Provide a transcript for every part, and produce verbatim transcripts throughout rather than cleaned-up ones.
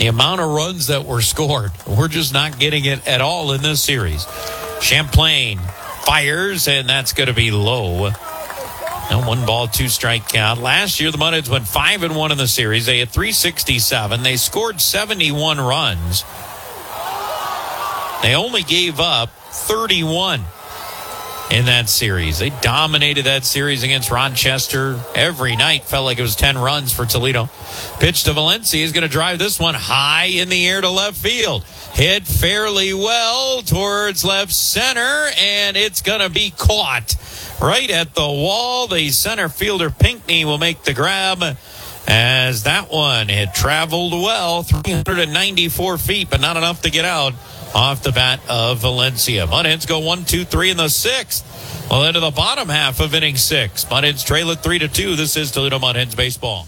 The amount of runs that were scored, we're just not getting it at all in this series. Champlain fires, and that's going to be low. No, one ball, two strike count. Last year, the Mudheads went five and one in the series. They had three sixty-seven. They scored seventy-one runs. They only gave up thirty-one in that series. They dominated that series against Rochester every night. Felt like it was ten runs for Toledo. Pitch to Valencia. He's going to drive this one high in the air to left field. Hit fairly well towards left center, and it's going to be caught right at the wall. The center fielder, Pinckney, will make the grab as that one had traveled well, three hundred ninety-four feet, but not enough to get out off the bat of Valencia. Mudheads go one, two, three in the sixth. Well, into the bottom half of inning six. Mudheads trail it three to two. This is Toledo Mudheads baseball.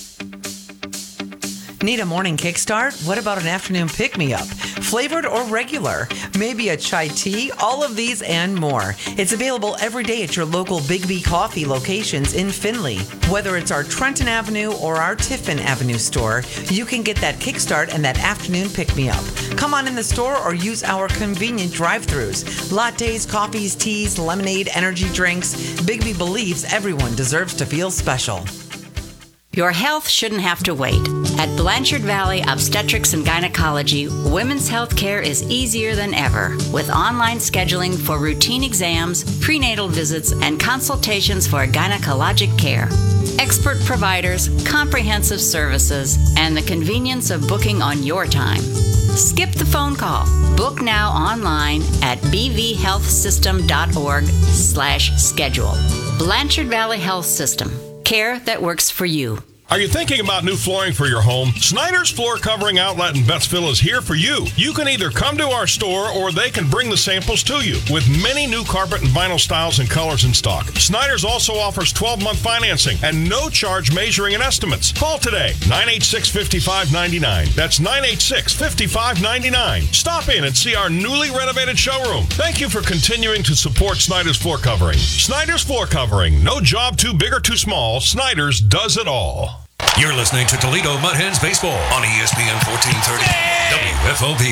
Need a morning kickstart? What about an afternoon pick-me-up? Flavored or regular? Maybe a chai tea? All of these and more. It's available every day at your local Big B Coffee locations in Findlay. Whether it's our Trenton Avenue or our Tiffin Avenue store, you can get that kickstart and that afternoon pick-me-up. Come on in the store or use our convenient drive-thrus. Lattes, coffees, teas, lemonade, energy drinks. Big B believes everyone deserves to feel special. Your health shouldn't have to wait. At Blanchard Valley Obstetrics and Gynecology, women's health care is easier than ever, with online scheduling for routine exams, prenatal visits, and consultations for gynecologic care. Expert providers, comprehensive services, and the convenience of booking on your time. Skip the phone call. Book now online at b v health system dot org slash schedule. Blanchard Valley Health System. Care that works for you. Are you thinking about new flooring for your home? Snyder's Floor Covering Outlet in Bettsville is here for you. You can either come to our store or they can bring the samples to you with many new carpet and vinyl styles and colors in stock. Snyder's also offers twelve-month financing and no charge measuring and estimates. Call today, nine eight six, five five nine nine. That's nine eight six, five five nine nine. Stop in and see our newly renovated showroom. Thank you for continuing to support Snyder's Floor Covering. Snyder's Floor Covering. No job too big or too small. Snyder's does it all. You're listening to Toledo Mudheads Baseball on E S P N fourteen thirty W F O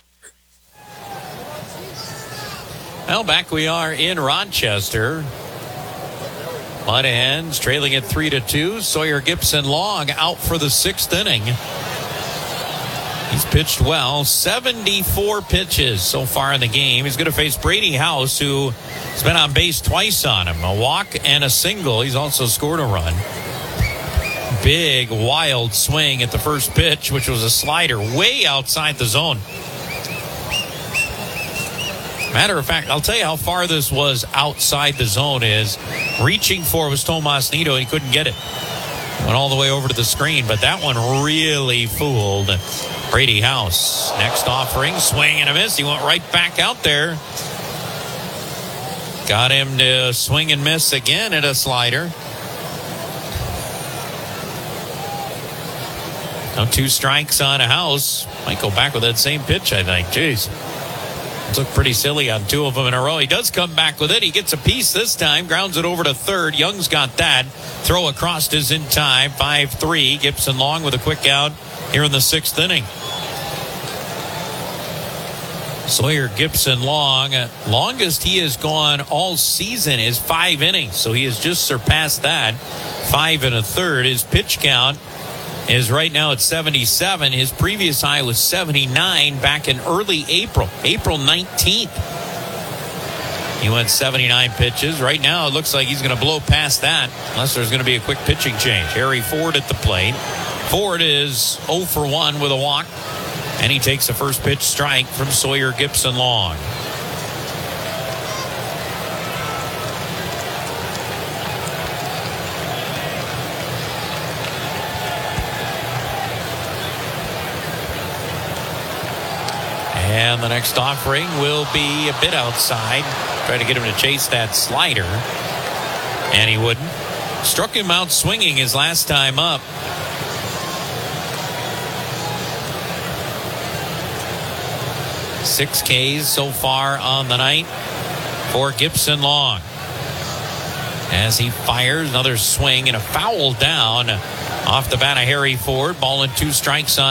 P. Well, back we are in Rochester. Mudheads trailing it three to two. Sawyer Gibson Long out for the sixth inning. He's pitched well. seventy-four pitches so far in the game. He's going to face Brady House, who has been on base twice on him. A walk and a single. He's also scored a run. Big, wild swing at the first pitch, which was a slider way outside the zone. Matter of fact, I'll tell you how far this was outside the zone is. Reaching for was Tomas Nido. He couldn't get it. Went all the way over to the screen, but that one really fooled Brady House. Next offering, swing and a miss. He went right back out there. Got him to swing and miss again at a slider. Now two strikes on a House. Might go back with that same pitch, I think. Jeez. It looked pretty silly on two of them in a row. He does come back with it. He gets a piece this time. Grounds it over to third. Young's got that. Throw across is in time. five three. Gibson Long with a quick out here in the sixth inning. Sawyer Gibson Long. Longest he has gone all season is five innings. So he has just surpassed that. Five and a third. His pitch count is right now at seventy-seven. His previous high was seventy-nine back in early April, April nineteenth. He went seventy-nine pitches. Right now, it looks like he's going to blow past that unless there's going to be a quick pitching change. Harry Ford at the plate. Ford is oh for one with a walk, and he takes a first pitch strike from Sawyer Gibson Long. And the next offering will be a bit outside. Try to get him to chase that slider. And he wouldn't. Struck him out swinging his last time up. Six Ks so far on the night for Gibson Long. As he fires another swing and a foul down off the bat of Harry Ford. Ball and two strikes on